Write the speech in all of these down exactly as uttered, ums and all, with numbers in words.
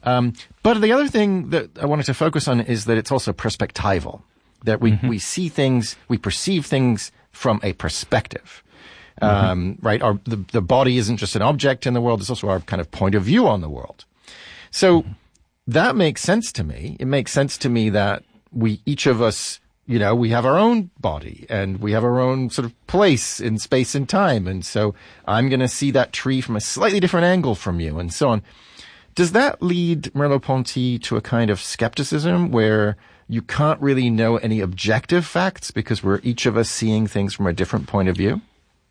Um, but the other thing that I wanted to focus on is that it's also perspectival, that we, mm-hmm. we see things, we perceive things from a perspective. Mm-hmm. Um, right? Our, the, the body isn't just an object in the world, it's also our kind of point of view on the world. So mm-hmm. that makes sense to me. It makes sense to me that we, each of us, you know, we have our own body and we have our own sort of place in space and time. And so I'm going to see that tree from a slightly different angle from you and so on. Does that lead Merleau-Ponty to a kind of skepticism where you can't really know any objective facts because we're each of us seeing things from a different point of view?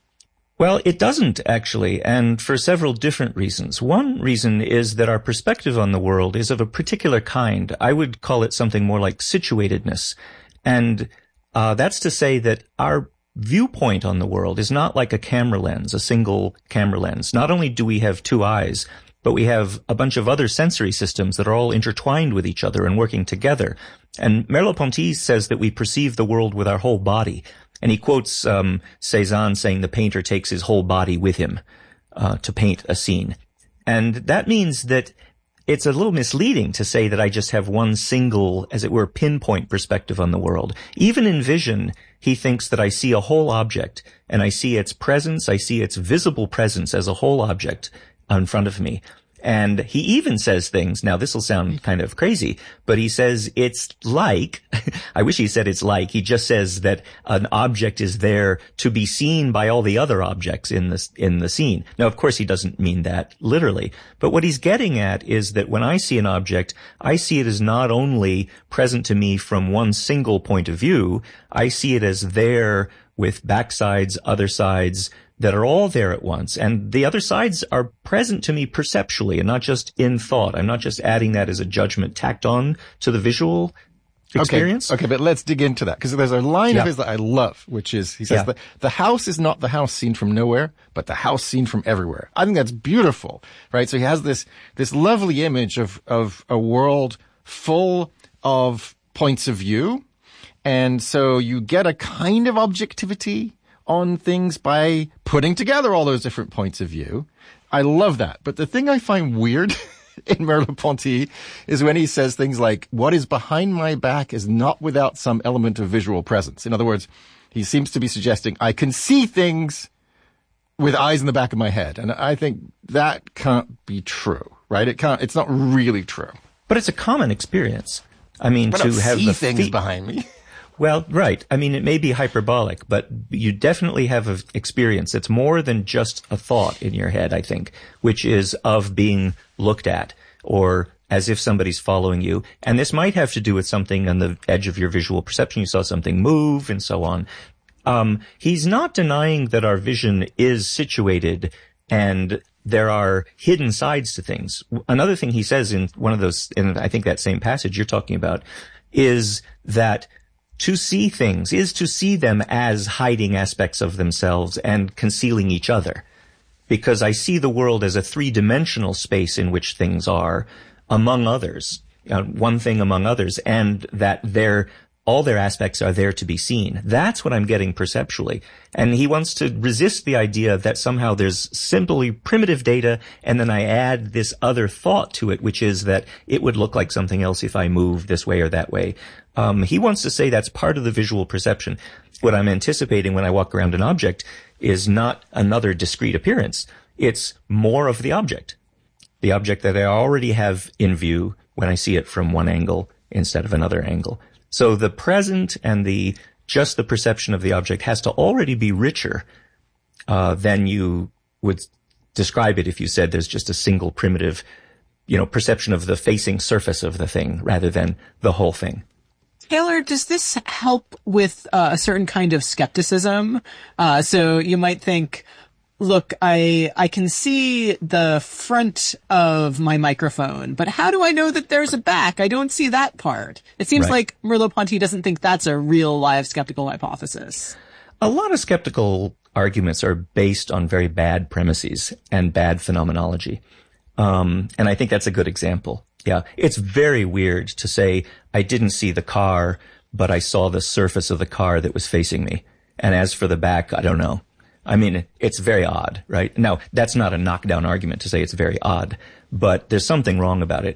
Well, it doesn't actually, and for several different reasons. One reason is that our perspective on the world is of a particular kind. I would call it something more like situatedness. And uh, that's to say that our viewpoint on the world is not like a camera lens, a single camera lens. Not only do we have two eyes, but we have a bunch of other sensory systems that are all intertwined with each other and working together. And Merleau-Ponty says that we perceive the world with our whole body. And he quotes um, Cézanne saying the painter takes his whole body with him uh, to paint a scene. And that means that it's a little misleading to say that I just have one single, as it were, pinpoint perspective on the world. Even in vision, he thinks that I see a whole object, and I see its presence, I see its visible presence as a whole object in front of me. And he even says things, now this will sound kind of crazy, but he says it's like, I wish he said it's like, he just says that an object is there to be seen by all the other objects in the, in the scene. Now, of course, he doesn't mean that literally, but what he's getting at is that when I see an object, I see it as not only present to me from one single point of view, I see it as there with backsides, other sides, that are all there at once. And the other sides are present to me perceptually and not just in thought. I'm not just adding that as a judgment tacked on to the visual experience. Okay, okay, but let's dig into that because there's a line yeah. of his that I love, which is, he says, yeah. that the house is not the house seen from nowhere, but the house seen from everywhere. I think that's beautiful, right? So he has this, this lovely image of, of a world full of points of view. And so you get a kind of objectivity on things by putting together all those different points of view. I love that. But the thing I find weird in Merleau-Ponty is when he says things like, what is behind my back is not without some element of visual presence. In other words, he seems to be suggesting I can see things with eyes in the back of my head. And I think that can't be true, right? It can't, it's not really true. But it's a common experience. I mean, but to I don't have see the things feet behind me. Well, right. I mean, it may be hyperbolic, but you definitely have an experience. It's more than just a thought in your head, I think, which is of being looked at or as if somebody's following you. And this might have to do with something on the edge of your visual perception. You saw something move and so on. Um, he's not denying that our vision is situated and there are hidden sides to things. Another thing he says in one of those, in I think that same passage you're talking about, is that to see things is to see them as hiding aspects of themselves and concealing each other. Because I see the world as a three-dimensional space in which things are, among others, uh, one thing among others, and that they're, all their aspects are there to be seen. That's what I'm getting perceptually. And he wants to resist the idea that somehow there's simply primitive data and then I add this other thought to it, which is that it would look like something else if I move this way or that way. Um, he wants to say that's part of the visual perception. What I'm anticipating when I walk around an object is not another discrete appearance. It's more of the object. The object that I already have in view when I see it from one angle instead of another angle. So the present and the just the perception of the object has to already be richer uh, than you would describe it if you said there's just a single primitive, you know, perception of the facing surface of the thing rather than the whole thing. Taylor, does this help with uh, a certain kind of skepticism? Uh, so you might think, look, I I can see the front of my microphone, but how do I know that there's a back? I don't see that part. It seems right. like Merleau-Ponty doesn't think that's a real live skeptical hypothesis. A lot of skeptical arguments are based on very bad premises and bad phenomenology. Um, and I think that's a good example. Yeah, it's very weird to say, I didn't see the car, but I saw the surface of the car that was facing me. And as for the back, I don't know. I mean, it's very odd, right? Now, that's not a knockdown argument to say it's very odd, but there's something wrong about it.